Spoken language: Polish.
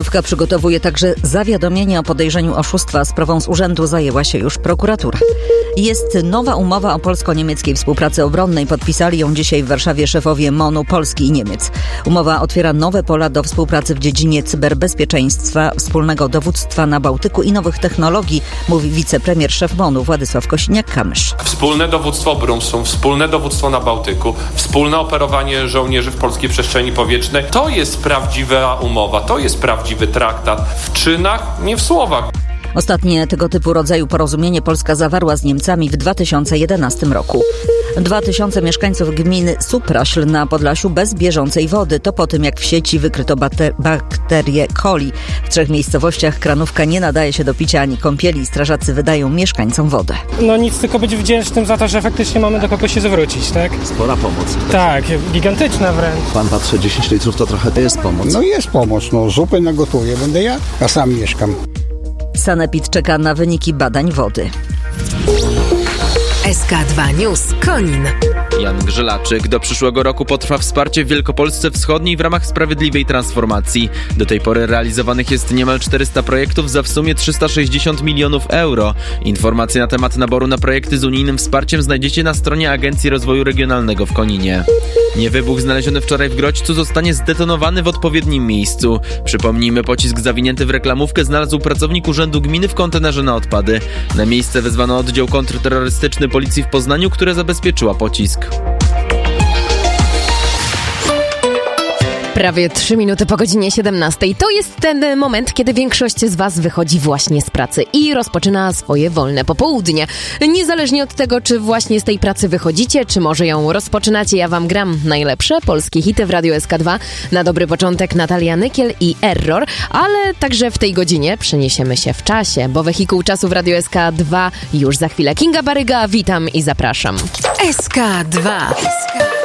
Krajówka przygotowuje także zawiadomienie o podejrzeniu oszustwa. Sprawą z urzędu zajęła się już prokuratura. Jest nowa umowa o polsko-niemieckiej współpracy obronnej. Podpisali ją dzisiaj w Warszawie szefowie MON-u Polski i Niemiec. Umowa otwiera nowe pola do współpracy w dziedzinie cyberbezpieczeństwa, wspólnego dowództwa na Bałtyku i nowych technologii, mówi wicepremier szef MON-u Władysław Kosiniak-Kamysz. Wspólne dowództwo Brumsum, wspólne dowództwo na Bałtyku, wspólne operowanie żołnierzy w polskiej przestrzeni powietrznej. To jest prawdziwa umowa, to jest prawdziwy traktat. W czynach, nie w słowach. Ostatnie tego typu rodzaju porozumienie Polska zawarła z Niemcami w 2011 roku. 2000 mieszkańców gminy Supraśl na Podlasiu bez bieżącej wody. To po tym, jak w sieci wykryto bakterię coli. W 3 miejscowościach kranówka nie nadaje się do picia ani kąpieli. Strażacy wydają mieszkańcom wodę. No nic, tylko być wdzięcznym za to, że faktycznie mamy do kogo się zwrócić, tak? Spora pomoc. Tak, gigantyczna wręcz. Pan patrzy, 10 litrów to trochę jest pomoc. No jest pomoc, zupę nagotuję, będę ja sam mieszkam. Sanepid czeka na wyniki badań wody. SK2 News Konin. Jan Grzelaczyk. Do przyszłego roku potrwa wsparcie w Wielkopolsce Wschodniej w ramach sprawiedliwej transformacji. Do tej pory realizowanych jest niemal 400 projektów za w sumie 360 milionów euro. Informacje na temat naboru na projekty z unijnym wsparciem znajdziecie na stronie Agencji Rozwoju Regionalnego w Koninie. Niewybuch znaleziony wczoraj w Grodźcu zostanie zdetonowany w odpowiednim miejscu. Przypomnijmy, pocisk zawinięty w reklamówkę znalazł pracownik Urzędu Gminy w kontenerze na odpady. Na miejsce wezwano oddział kontrterrorystyczny Policji w Poznaniu, które zabezpieczyła pocisk. Prawie 3 minuty po godzinie 17. To jest ten moment, kiedy większość z Was wychodzi właśnie z pracy i rozpoczyna swoje wolne popołudnie. Niezależnie od tego, czy właśnie z tej pracy wychodzicie, czy może ją rozpoczynacie, ja Wam gram najlepsze polskie hity w Radiu SK2. Na dobry początek Natalia Nykiel i Error, ale także w tej godzinie przeniesiemy się w czasie, bo wehikuł czasu w Radiu SK2 już za chwilę. Kinga Baryga, witam i zapraszam. SK2.